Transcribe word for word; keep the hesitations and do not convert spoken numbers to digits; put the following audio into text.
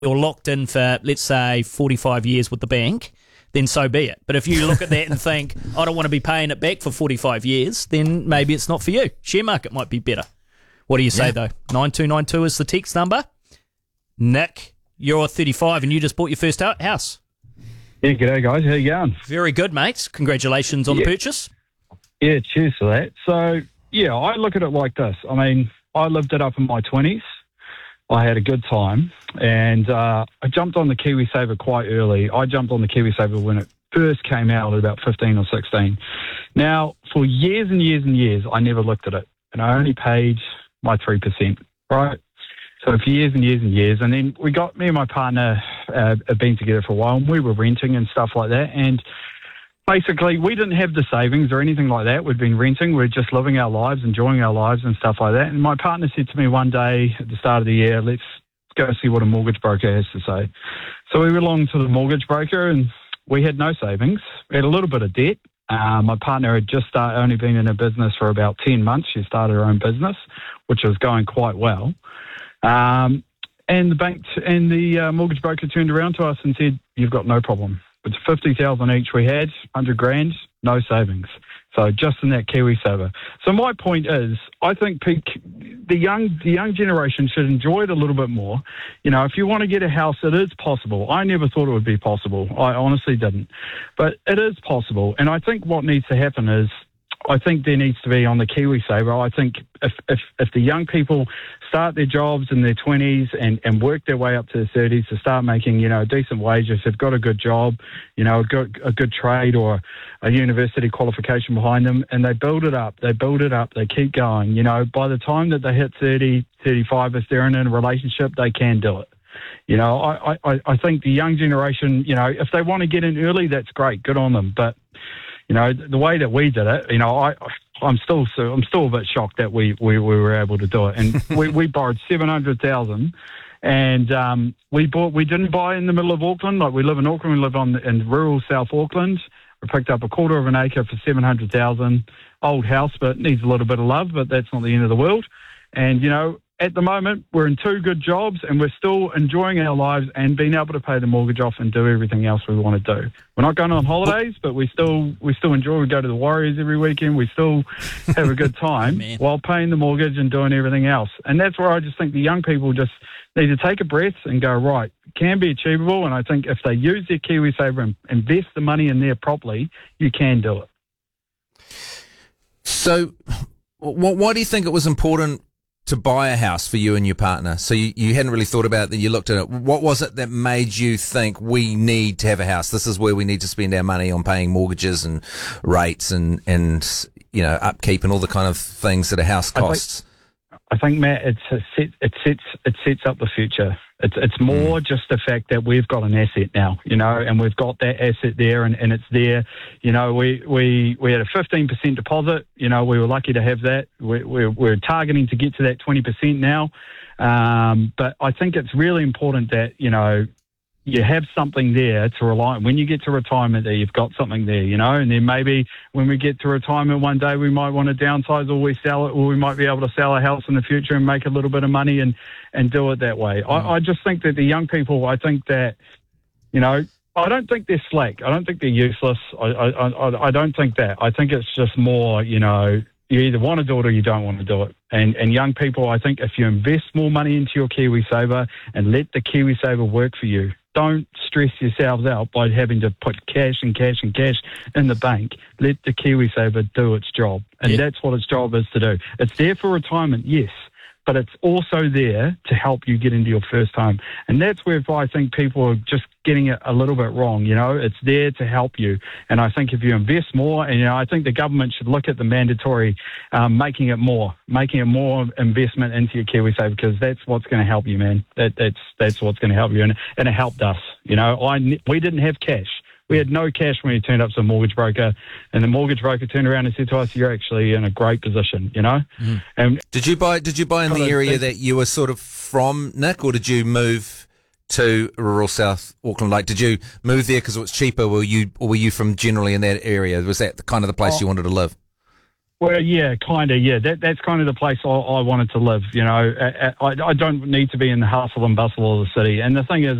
you're locked in for, let's say, forty-five years with the bank, then so be it. But if you look at that and think, I don't want to be paying it back for forty-five years, then maybe it's not for you. Share market might be better. What do you say, yeah. though? nine two nine two is the text number. Nick, you're thirty-five and you just bought your first house. Yeah, g'day, guys. How you going? Very good, mates. Congratulations on yeah. the purchase. Yeah, cheers for that. So, yeah, I look at it like this. I mean, I lived it up in my twenties. I had a good time, and uh, I jumped on the KiwiSaver quite early. I jumped on the KiwiSaver when it first came out at about fifteen or sixteen. Now, for years and years and years, I never looked at it, and I only paid my three percent, right? So for years and years and years, and then we got, me and my partner uh, had been together for a while, and we were renting and stuff like that, and basically we didn't have the savings or anything like that. We'd been renting, we were just living our lives, enjoying our lives and stuff like that, and my partner said to me one day at the start of the year, let's go see what a mortgage broker has to say. So we went along to the mortgage broker, and we had no savings. We had a little bit of debt. Uh, my partner had just start, only been in a business for about ten months. She started her own business, which was going quite well. Um, and the bank t- and the uh, mortgage broker turned around to us and said, you've got no problem. It's fifty thousand each we had, one hundred grand, no savings. So just in that KiwiSaver. So my point is, I think pe- the young the young generation should enjoy it a little bit more. You know, if you want to get a house, it is possible. I never thought it would be possible. I honestly didn't. But it is possible. And I think what needs to happen is, I think there needs to be on the KiwiSaver. I think if, if, if the young people start their jobs in their twenties and, and work their way up to their thirties to start making, you know, decent wages, they've got a good job, you know, a good, a good trade or a university qualification behind them, and they build it up, they build it up, they keep going. You know, by the time that they hit thirty, thirty-five, if they're in a relationship, they can do it. You know, I, I, I think the young generation, you know, if they want to get in early, that's great, good on them. But you know, the way that we did it, you know, I, I'm still so I'm still a bit shocked that we, we, we were able to do it. And we, we borrowed seven hundred thousand, and um, we bought. We didn't buy in the middle of Auckland. Like, we live in Auckland. We live on in rural South Auckland. We picked up a quarter of an acre for seven hundred thousand. Old house, but needs a little bit of love. But that's not the end of the world. And you know, at the moment, we're in two good jobs, and we're still enjoying our lives and being able to pay the mortgage off and do everything else we want to do. We're not going on holidays, but we still we still enjoy. We go to the Warriors every weekend. We still have a good time while paying the mortgage and doing everything else. And that's where I just think the young people just need to take a breath and go, right, it can be achievable. And I think if they use their KiwiSaver and invest the money in there properly, you can do it. So wh- why do you think it was important to buy a house for you and your partner? So you, you hadn't really thought about it, you looked at it. What was it that made you think we need to have a house? This is where we need to spend our money on paying mortgages and rates and, and you know, upkeep and all the kind of things that a house costs. I think, I think Matt, it's a set, it sets it sets up the future. It's it's more mm. just the fact that we've got an asset now, you know, and we've got that asset there, and, and it's there. You know, we, we, we had a fifteen percent deposit. You know, we were lucky to have that. We, we're, we're targeting to get to that twenty percent now. Um, but I think it's really important that, you know, you have something there to rely on. When you get to retirement there, you've got something there, you know, and then maybe when we get to retirement one day, we might want to downsize, or we sell it, or we might be able to sell a house in the future and make a little bit of money and, and do it that way. Mm. I, I just think that the young people, I think that, you know, I don't think they're slack. I don't think they're useless. I, I, I, I don't think that. I think it's just more, you know, you either want to do it or you don't want to do it. And and young people, I think if you invest more money into your KiwiSaver and let the KiwiSaver work for you, don't stress yourselves out by having to put cash and cash and cash in the bank. Let the KiwiSaver do its job. And yeah. that's what its job is to do. It's there for retirement, yes, but it's also there to help you get into your first home. And that's where I think people are just getting it a little bit wrong. You know, it's there to help you. And I think if you invest more, and, you know, I think the government should look at the mandatory, um, making it more, making it more investment into your KiwiSaver, because that's what's going to help you, man. That, that's that's what's going to help you. And, and it helped us. You know, I, we didn't have cash. We had no cash when we turned up to a mortgage broker, and the mortgage broker turned around and said to us, "You're actually in a great position," you know. Mm. And did you buy? Did you buy in the area that you were sort of from, Nick, or did you move to rural South Auckland? Like, did you move there because it was cheaper? Were you, or were you from generally in that area? Was that the kind of the place oh, you wanted to live? Well, yeah, kind of, yeah. That That's kind of the place I, I wanted to live, you know. I, I, I don't need to be in the hustle and bustle of the city. And the thing is,